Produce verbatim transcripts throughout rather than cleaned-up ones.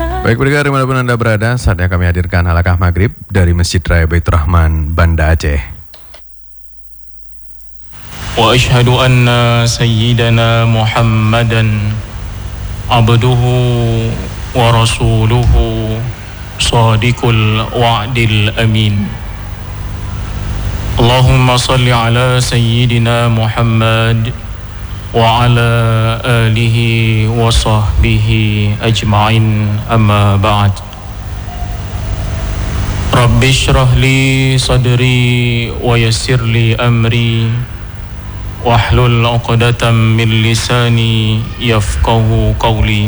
Baik pendengar dimanapun Anda berada, saatnya kami hadirkan halakah maghrib dari Masjid Raya Baitur Rahman, Banda Aceh. Wa ashhadu anna sayyidana Muhammadan abduhu wa rasuluhu sadiqul wa'dil amin. Allahumma salli ala sayyidina Muhammad wa ala alihi wa sahbihi ajma'in, amma ba'd. Rabbi shrah li sadri wa yassir li amri wahlul 'uqdatam min lisani yafqahu qawli.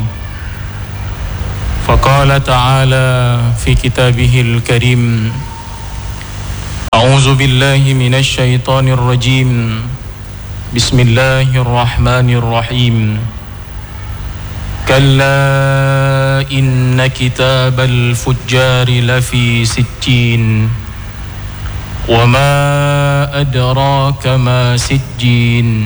Faqala ta'ala fi kitabihil karim, a'udzu billahi minasy syaithanir rajim. Bismillahirrahmanirrahim. Kalla inna kitabal fujjari lafi sijjin. Wa ma adraka ma sijjin.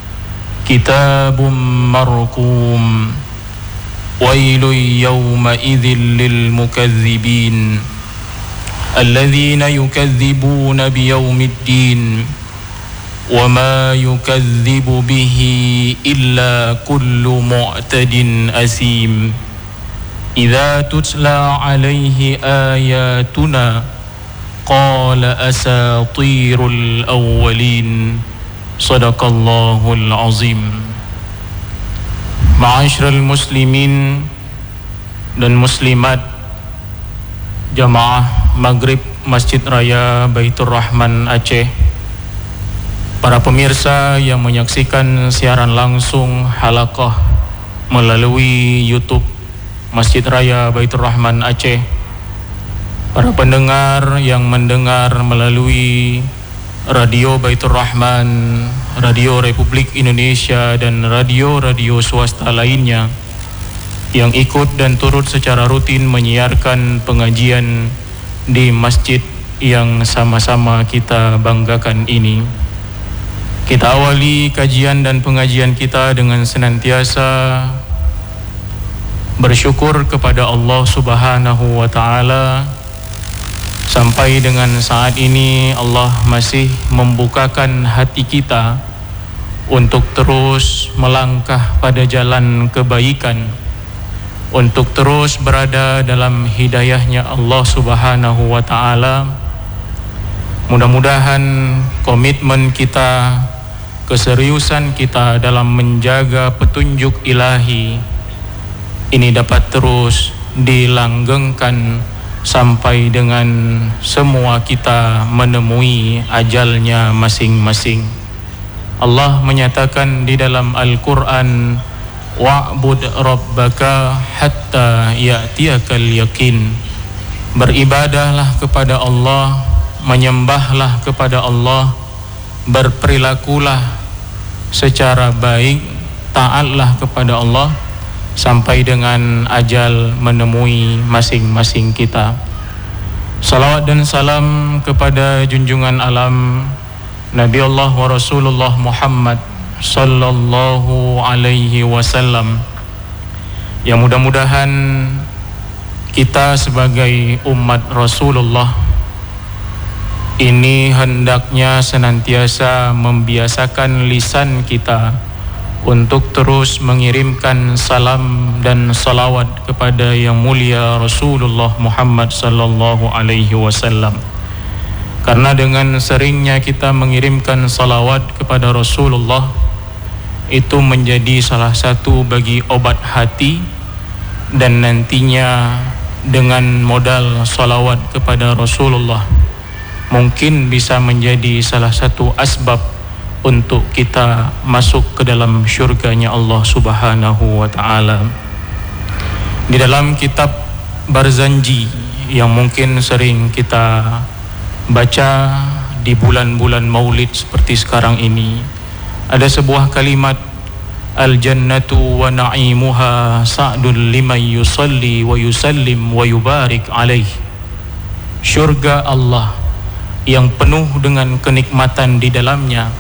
Kitabun marqum. Wailun yawma idzin lil mukazzibin. Alladzina yukadzibuna biyaumiddin. Wa ma yukadzibu bihi illa kullu mu'tadin asim. Idza tutla alaihi ayatuna qala asatirul awwalin. Sadaqallahul azim. Ma'asyiral muslimin dan muslimat jamaah maghrib Masjid Raya Baitur Rahman Aceh, para pemirsa yang menyaksikan siaran langsung halaqah melalui YouTube Masjid Raya Baitur Rahman Aceh, para pendengar yang mendengar melalui Radio Baitur Rahman, Radio Republik Indonesia dan radio-radio swasta lainnya yang ikut dan turut secara rutin menyiarkan pengajian di masjid yang sama-sama kita banggakan ini. Kita awali kajian dan pengajian kita dengan senantiasa bersyukur kepada Allah Subhanahu wa Ta'ala. Sampai dengan saat ini Allah masih membukakan hati kita untuk terus melangkah pada jalan kebaikan, untuk terus berada dalam hidayahnya Allah Subhanahu wa Ta'ala. Mudah-mudahan komitmen kita, keseriusan kita dalam menjaga petunjuk ilahi ini dapat terus dilanggengkan sampai dengan semua kita menemui ajalnya masing-masing. Allah menyatakan di dalam Al-Quran, wa'bud rabbaka hatta ya'tiyakal yakin. Beribadahlah kepada Allah, menyembahlah kepada Allah, berperilakulah secara baik, taatlah kepada Allah sampai dengan ajal menemui masing-masing kita. Salawat dan salam kepada junjungan alam Nabi Allah wa Rasulullah Muhammad sallallahu alaihi wasallam, yang mudah-mudahan kita sebagai umat Rasulullah ini hendaknya senantiasa membiasakan lisan kita untuk terus mengirimkan salam dan salawat kepada yang mulia Rasulullah Muhammad sallallahu alaihi wasallam. Karena dengan seringnya kita mengirimkan salawat kepada Rasulullah, itu menjadi salah satu bagi obat hati, dan nantinya dengan modal salawat kepada Rasulullah mungkin bisa menjadi salah satu asbab untuk kita masuk ke dalam syurganya Allah Subhanahu wa Ta'ala. Di dalam kitab Barzanji yang mungkin sering kita baca di bulan-bulan Maulid seperti sekarang ini, ada sebuah kalimat, al-jannatu wa na'imuha sa'dun liman yusalli wa yusallim wa yubarik alaih. Syurga Allah yang penuh dengan kenikmatan di dalamnya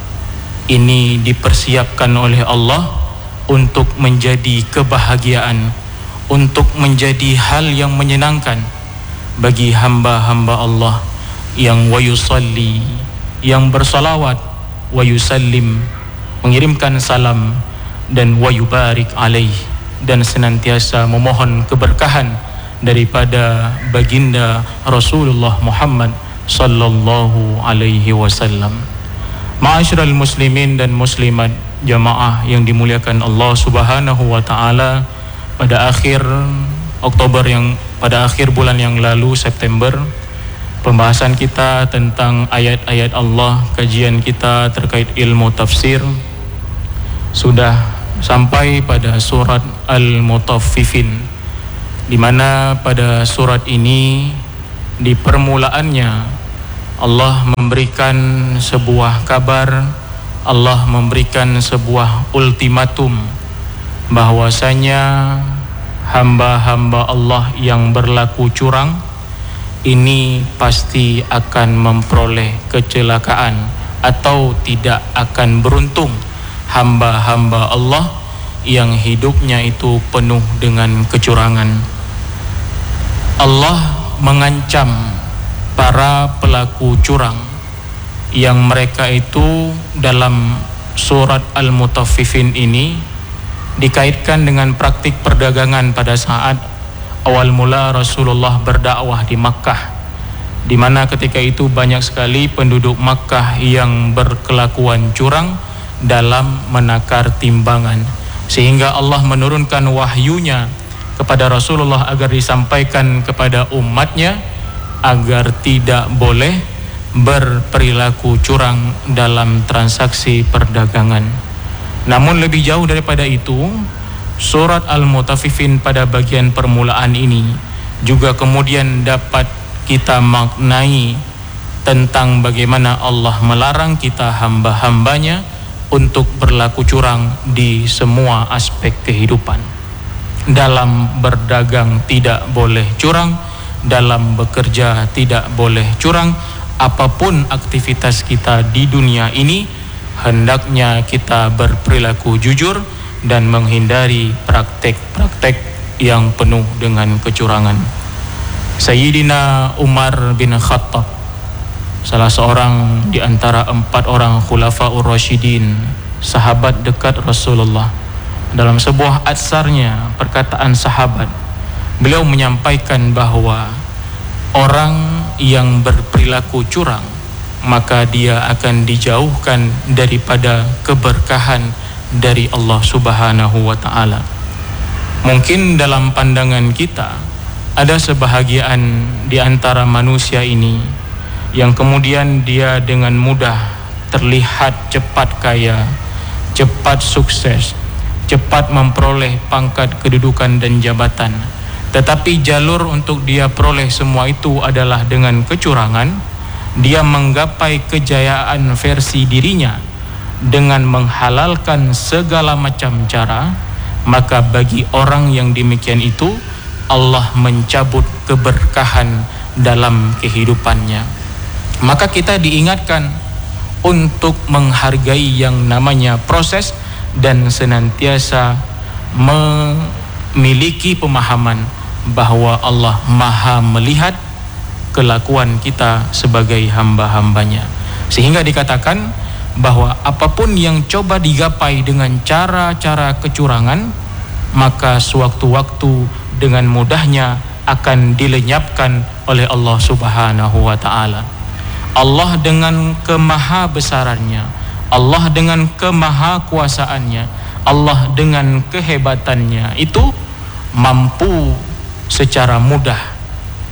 ini dipersiapkan oleh Allah untuk menjadi kebahagiaan untuk menjadi hal yang menyenangkan bagi hamba-hamba Allah yang wa yusalli, yang bersalawat, wa yusallim, mengirimkan salam, dan wa yubarik alaih, dan senantiasa memohon keberkahan daripada baginda Rasulullah Muhammad sallallahu alaihi wasallam. Ma'asyiral muslimin dan muslimat, jamaah yang dimuliakan Allah Subhanahu wa taala, pada akhir Oktober yang pada akhir bulan yang lalu, September, pembahasan kita tentang ayat-ayat Allah, kajian kita terkait ilmu tafsir sudah sampai pada surat Al-Mutaffifin, di mana pada surat ini di permulaannya Allah memberikan sebuah kabar, Allah memberikan sebuah ultimatum bahwasanya hamba-hamba Allah yang berlaku curang ini pasti akan memperoleh kecelakaan atau tidak akan beruntung. Hamba-hamba Allah yang hidupnya itu penuh dengan kecurangan. Allah mengancam para pelaku curang yang mereka itu dalam surat Al-Mutaffifin ini dikaitkan dengan praktik perdagangan pada saat awal mula Rasulullah berdakwah di Makkah, di mana ketika itu banyak sekali penduduk Makkah yang berkelakuan curang dalam menakar timbangan, sehingga Allah menurunkan wahyunya kepada Rasulullah agar disampaikan kepada umatnya agar tidak boleh berperilaku curang dalam transaksi perdagangan. Namun lebih jauh daripada itu, surat Al-Mutaffifin pada bagian permulaan ini juga kemudian dapat kita maknai tentang bagaimana Allah melarang kita hamba-hambanya untuk berlaku curang di semua aspek kehidupan. Dalam berdagang tidak boleh curang, dalam bekerja tidak boleh curang. Apapun aktivitas kita di dunia ini, hendaknya kita berperilaku jujur dan menghindari praktek-praktek yang penuh dengan kecurangan. Sayyidina Umar bin Khattab, salah seorang di antara empat orang khulafaur rasyidin, sahabat dekat Rasulullah, dalam sebuah atsarnya, perkataan sahabat, beliau menyampaikan bahwa orang yang berperilaku curang maka dia akan dijauhkan daripada keberkahan dari Allah Subhanahu wa taala. Mungkin dalam pandangan kita ada sebahagian di antara manusia ini yang kemudian dia dengan mudah terlihat cepat kaya, cepat sukses, cepat memperoleh pangkat kedudukan dan jabatan, tetapi jalur untuk dia peroleh semua itu adalah dengan kecurangan. Dia menggapai kejayaan versi dirinya dengan menghalalkan segala macam cara, maka bagi orang yang demikian itu Allah mencabut keberkahan dalam kehidupannya. Maka kita diingatkan untuk menghargai yang namanya proses dan senantiasa memiliki pemahaman bahwa Allah Maha melihat kelakuan kita sebagai hamba-hambanya, sehingga dikatakan bahwa apapun yang coba digapai dengan cara-cara kecurangan, maka sewaktu-waktu dengan mudahnya akan dilenyapkan oleh Allah Subhanahu wa taala. Allah dengan kemahabesarannya, Allah dengan kemahakuasaannya, Allah dengan kehebatannya itu mampu secara mudah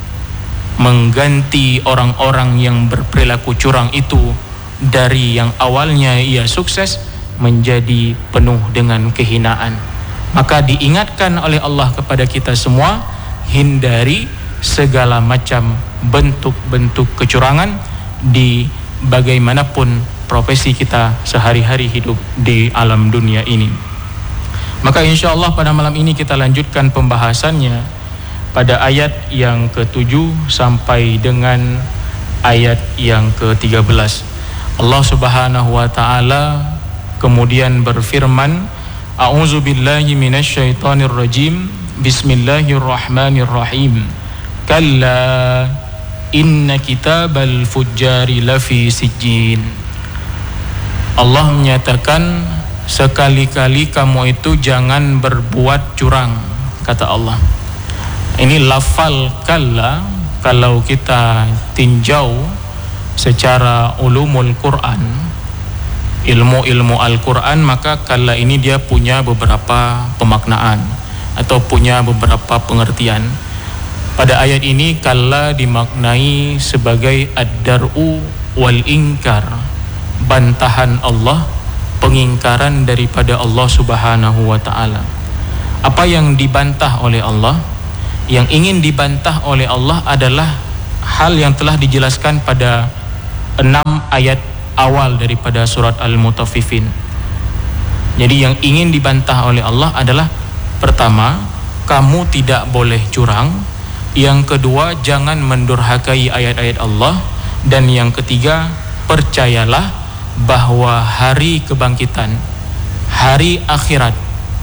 mengganti orang-orang yang berperilaku curang itu dari yang awalnya ia sukses menjadi penuh dengan kehinaan. Maka diingatkan oleh Allah kepada kita semua, hindari segala macam bentuk-bentuk kecurangan di bagaimanapun profesi kita sehari-hari hidup di alam dunia ini. Maka insya Allah pada malam ini kita lanjutkan pembahasannya pada ayat yang ketujuh sampai dengan ayat yang ke tiga belas. Allah Subhanahu wa taala kemudian berfirman, A'udzu billahi minasyaitonir rajim. Bismillahirrahmanirrahim. Kalla inna kitabal fujjari lafi sijjin. Allah menyatakan, sekali-kali kamu itu jangan berbuat curang, kata Allah. Ini lafal kalla, kalau kita tinjau secara ulumul Quran, ilmu-ilmu Al-Quran, maka kalla ini dia punya beberapa pemaknaan atau punya beberapa pengertian. Pada ayat ini kalla dimaknai sebagai ad-dar'u wal ingkar, bantahan Allah, pengingkaran daripada Allah Subhanahu wa taala. Apa yang dibantah oleh Allah? Yang ingin dibantah oleh Allah adalah hal yang telah dijelaskan pada enam ayat awal daripada surat Al-Mutaffifin. Jadi yang ingin dibantah oleh Allah adalah, pertama, kamu tidak boleh curang. Yang kedua, jangan mendurhakai ayat-ayat Allah. Dan yang ketiga, percayalah bahwa hari kebangkitan, hari akhirat,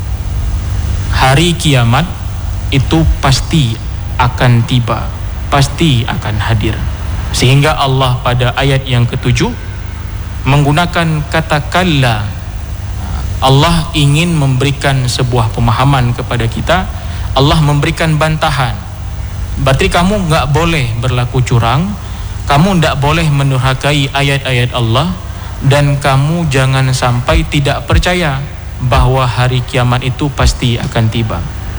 hari kiamat itu pasti akan tiba, pasti akan hadir. Sehingga Allah pada ayat yang ketujuh menggunakan kata kalla. Allah ingin memberikan sebuah pemahaman kepada kita. Allah memberikan bantahan. Berarti kamu nggak boleh berlaku curang, kamu nggak boleh mendurhakai ayat-ayat Allah, dan kamu jangan sampai tidak percaya bahwa hari kiamat itu pasti akan tiba.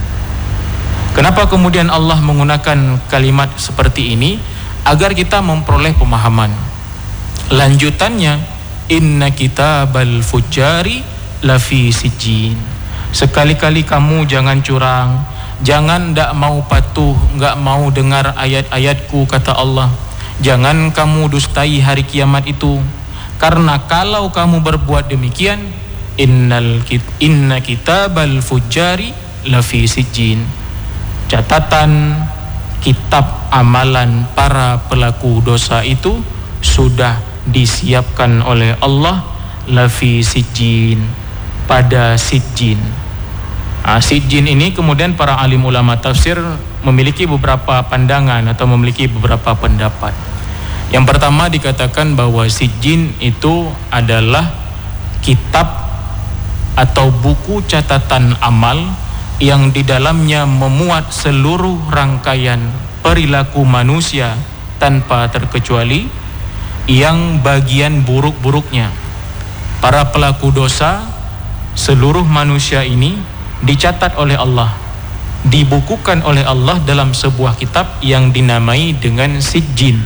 Kenapa kemudian Allah menggunakan kalimat seperti ini? Agar kita memperoleh pemahaman. Lanjutannya, inna kitabal fujjari lafi sijjin. Sekali-kali kamu jangan curang, jangan ndak mau patuh, nggak mau dengar ayat-ayatku, kata Allah. Jangan kamu dustai hari kiamat itu, karena kalau kamu berbuat demikian, innal kit, inna kitabal fujjari lafi sijjin. Catatan kitab amalan para pelaku dosa itu sudah disiapkan oleh Allah lafi sijjin, pada sijjin. Nah, sijjin ini kemudian para alim ulama tafsir memiliki beberapa pandangan atau memiliki beberapa pendapat. Yang pertama dikatakan bahwa sijjin itu adalah kitab atau buku catatan amal yang di dalamnya memuat seluruh rangkaian perilaku manusia tanpa terkecuali, yang bagian buruk-buruknya. Para pelaku dosa, seluruh manusia ini dicatat oleh Allah, dibukukan oleh Allah dalam sebuah kitab yang dinamai dengan sijjin.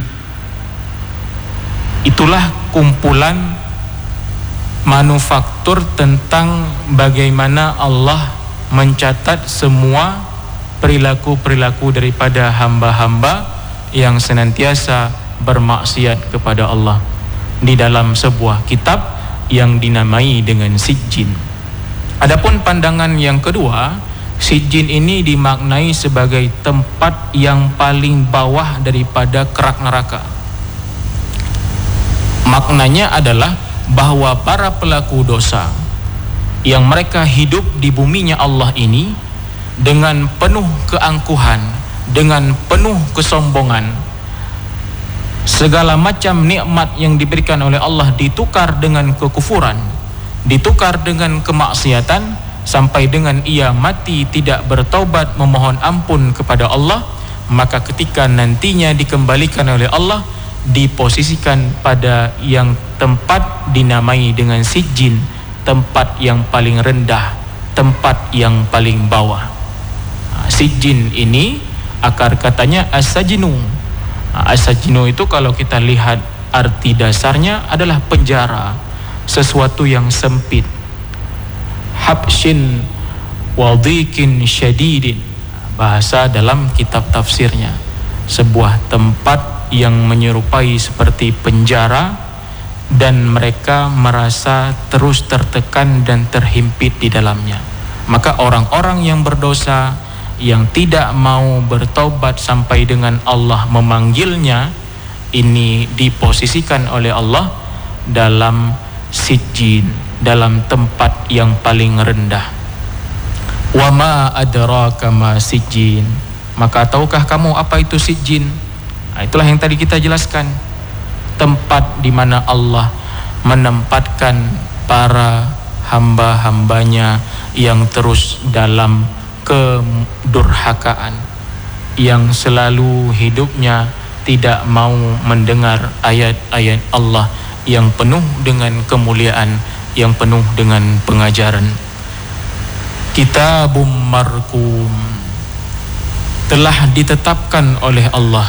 Itulah kumpulan manufaktur tentang bagaimana Allah mencatat semua perilaku-perilaku daripada hamba-hamba yang senantiasa bermaksiat kepada Allah di dalam sebuah kitab yang dinamai dengan sijjin. Adapun pandangan yang kedua, sijjin ini dimaknai sebagai tempat yang paling bawah daripada kerak neraka. Maknanya adalah bahwa para pelaku dosa yang mereka hidup di buminya Allah ini dengan penuh keangkuhan, dengan penuh kesombongan, segala macam nikmat yang diberikan oleh Allah ditukar dengan kekufuran, ditukar dengan kemaksiatan, sampai dengan ia mati tidak bertaubat memohon ampun kepada Allah. Maka ketika nantinya dikembalikan oleh Allah, diposisikan pada yang tempat dinamai dengan sijjin, tempat yang paling rendah, tempat yang paling bawah. Sijjin ini akar katanya as-sajnu. As-sajnu itu kalau kita lihat arti dasarnya adalah penjara, sesuatu yang sempit. Habshin wadhikin syadidin, bahasa dalam kitab tafsirnya, sebuah tempat yang menyerupai seperti penjara, dan mereka merasa terus tertekan dan terhimpit di dalamnya. Maka orang-orang yang berdosa, yang tidak mau bertaubat sampai dengan Allah memanggilnya, ini diposisikan oleh Allah dalam sijjin, dalam tempat yang paling rendah. Wa ma adraka ma sijjin. Maka tahukah kamu apa itu sijjin? Nah, itulah yang tadi kita jelaskan. Tempat di mana Allah menempatkan para hamba-hambanya yang terus dalam kedurhakaan, yang selalu hidupnya tidak mau mendengar ayat-ayat Allah yang penuh dengan kemuliaan, yang penuh dengan pengajaran. Kitabum marqum, telah ditetapkan oleh Allah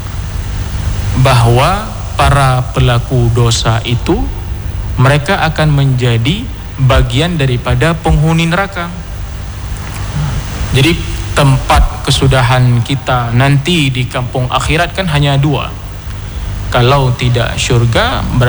bahwa para pelaku dosa itu mereka akan menjadi bagian daripada penghuni neraka. Jadi tempat kesudahan kita nanti di kampung akhirat kan hanya dua. Kalau tidak syurga